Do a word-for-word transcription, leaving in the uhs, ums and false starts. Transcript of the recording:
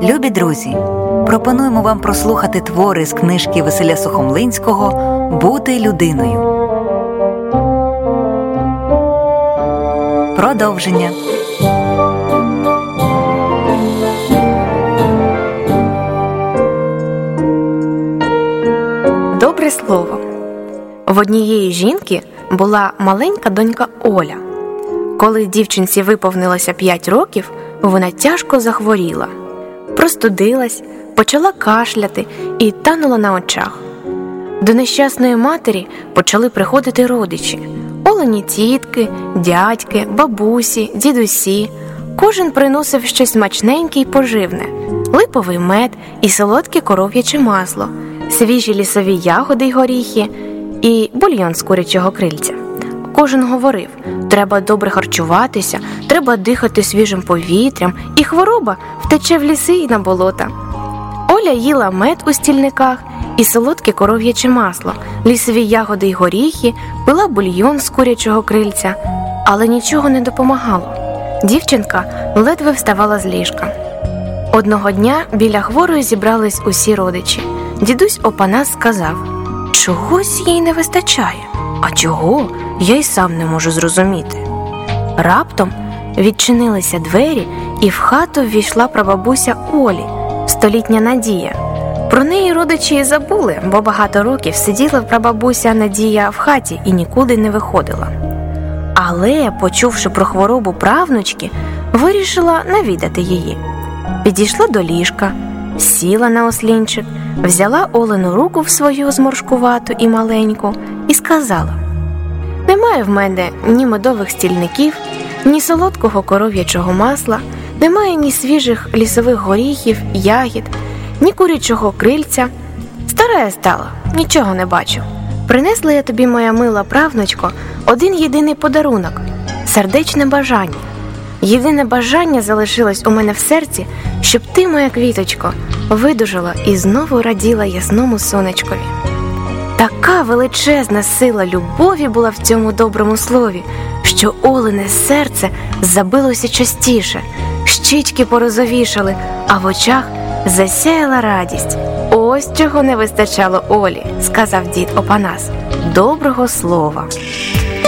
Любі друзі, пропонуємо вам прослухати твори з книжки Василя Сухомлинського «Бути людиною». Продовження. Добре слово. В однієї жінки була маленька донька Оля. Коли дівчинці виповнилося п'ять років, вона тяжко захворіла. Простудилась, почала кашляти і танула на очах. До нещасної матері почали приходити родичі. Олені тітки, дядьки, бабусі, дідусі. Кожен приносив щось смачненьке й поживне. Липовий мед і солодке коров'яче масло, свіжі лісові ягоди й горіхи і бульйон з курячого крильця. Кожен говорив: треба добре харчуватися, треба дихати свіжим повітрям, і хвороба втече в ліси і на болота. Оля їла мед у стільниках і солодке коров'яче масло, лісові ягоди й горіхи, пила бульйон з курячого крильця, але нічого не допомагало. Дівчинка ледве вставала з ліжка. Одного дня біля хворої зібрались усі родичі. Дідусь Опанас сказав: «Чогось їй не вистачає. А чого, я й сам не можу зрозуміти». Раптом відчинилися двері, і в хату ввійшла прабабуся Олі, столітня Надія. Про неї родичі й забули, бо багато років сиділа прабабуся Надія в хаті і нікуди не виходила. Але, почувши про хворобу правнучки, вирішила навідати її. Підійшла до ліжка, сіла на ослінчик, взяла Олену руку в свою зморшкувату і маленьку і сказала: «Немає в мене ні медових стільників, ні солодкого коров'ячого масла, немає ні свіжих лісових горіхів, ягід, ні курячого крильця. Стара я стала, нічого не бачу. Принесла я тобі, моя мила правнучко, один єдиний подарунок – сердечне бажання. Єдине бажання залишилось у мене в серці, щоб ти, моя квіточко, видужала і знову раділа ясному сонечкові». Така величезна сила любові була в цьому доброму слові, що Олене серце забилося частіше, щічки порозовішали, а в очах засяяла радість. «Ось чого не вистачало Олі», – сказав дід Опанас – «доброго слова».